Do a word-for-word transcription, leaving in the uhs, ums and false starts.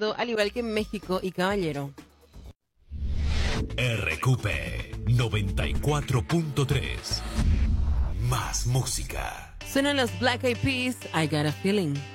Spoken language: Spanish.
Ricardo, al igual que México y Caballero. R Q P noventa y cuatro punto tres. Más música. Suenan los Black Eyed Peas, I Got a Feeling.